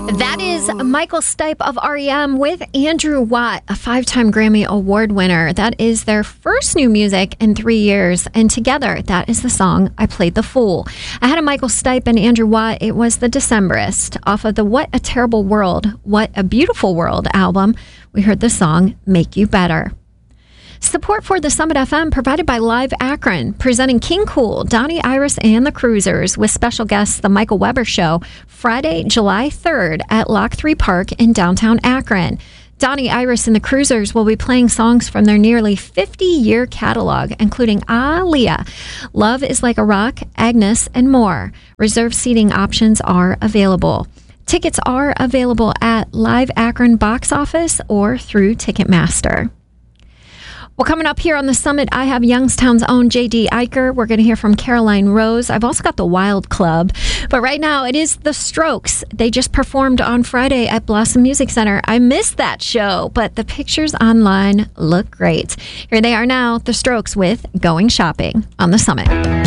That is Michael Stipe of REM with Andrew Watt, a 5-time Grammy Award winner. That is their first new music in 3 years. And together, that is the song I Played the Fool. Ahead of Michael Stipe and Andrew Watt, it was The Decemberist. Off of the What a Terrible World, What a Beautiful World album, we heard the song Make You Better. Support for the Summit FM provided by Live Akron, presenting King Cool, Donnie Iris, and the Cruisers with special guests The Michael Weber Show, Friday, July 3rd at Lock 3 Park in downtown Akron. Donnie Iris and the Cruisers will be playing songs from their nearly 50-year catalog, including Aaliyah, Love is Like a Rock, Agnes, and more. Reserved seating options are available. Tickets are available at Live Akron box office or through Ticketmaster. Well, coming up here on the Summit, I have Youngstown's own J.D. Eicher. We're going to hear from Caroline Rose. I've also got the Wild Club. But right now, it is The Strokes. They just performed on Friday at Blossom Music Center. I missed that show, but the pictures online look great. Here they are now, The Strokes with Going Shopping on the Summit.